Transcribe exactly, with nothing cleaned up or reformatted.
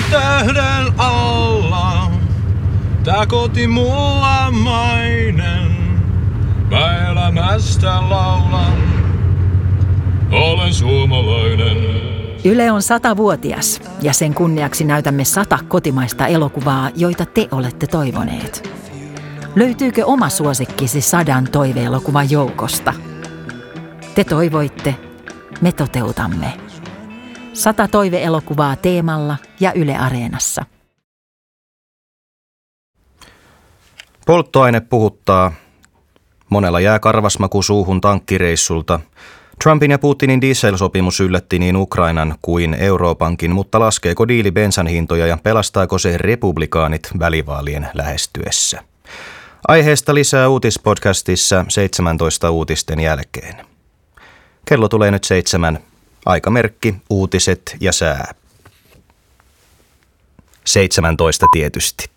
tähden alla, tää koti mulla mainen. Mä elämästä laulan, olen suomalainen. Yle on satavuotias ja sen kunniaksi näytämme sata kotimaista elokuvaa, joita te olette toivoneet. Löytyykö oma suosikkisi sadan toiveelokuvan joukosta? Te toivoitte, me toteutamme. Sata toiveelokuvaa Teemalla ja Yle Areenassa. Polttoaine puhuttaa. Monella jää karvasmaku suuhun tankkireissulta. Trumpin ja Putinin dieselsopimus yllätti niin Ukrainan kuin Euroopankin, mutta laskeeko diili bensan hintoja ja pelastaako se republikaanit välivaalien lähestyessä? Aiheesta lisää uutispodcastissa seitsemäntoista uutisten jälkeen. Kello tulee nyt seitsemän. Aikamerkki, uutiset ja sää. seitsemäntoista tietysti.